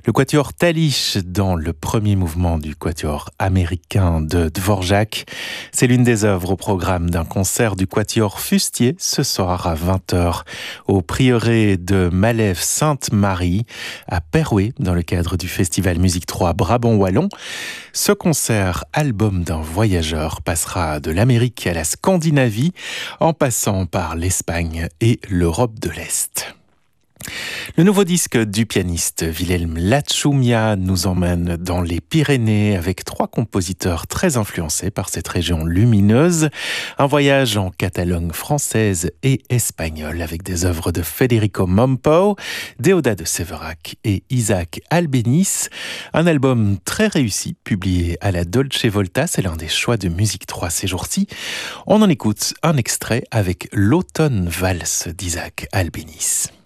Le quatuor Talich dans le premier mouvement du quatuor américain de Dvorak. C'est l'une des œuvres au programme d'un concert du quatuor Fustier ce soir à 20h au prieuré de Malève Sainte-Marie à Perouet dans le cadre du festival Musique 3 Brabant Wallon. Ce concert, album d'un voyageur, passera de l'Amérique à la Scandinavie en passant par l'Espagne et l'Europe de l'Est. Le nouveau disque du pianiste Wilhelm Lacumia nous emmène dans les Pyrénées avec 3 compositeurs très influencés par cette région lumineuse. Un voyage en Catalogne française et espagnole avec des œuvres de Federico Mompo, Deodat de Séverac et Isaac Albéniz. Un album très réussi, publié à la Dolce Volta, c'est l'un des choix de Musique 3 ces jours-ci. On en écoute un extrait avec l'Automne Valse d'Isaac Albéniz.